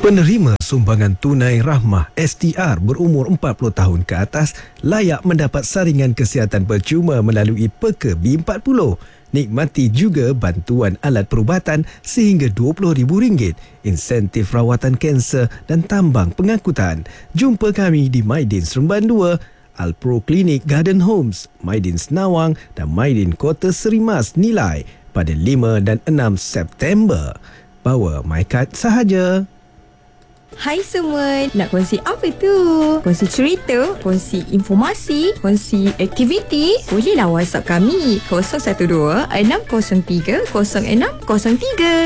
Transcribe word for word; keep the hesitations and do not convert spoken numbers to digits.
Penerima sumbangan tunai rahmah S T R berumur empat puluh tahun ke atas layak mendapat saringan kesihatan percuma melalui P K B empat puluh. Nikmati juga bantuan alat perubatan sehingga dua puluh ribu ringgit, insentif rawatan kanser dan tambang pengangkutan. Jumpa kami di Maidin Seremban dua, Alpro Clinic Garden Homes, Maidin Senawang dan Maidin Kota Serimas Nilai pada lima dan enam September. Bawa MyCard sahaja. Hai semua, nak kongsi apa tu? Kongsi cerita, kongsi informasi, kongsi aktiviti? Bolehlah WhatsApp kami kosong satu dua enam kosong tiga kosong enam kosong tiga.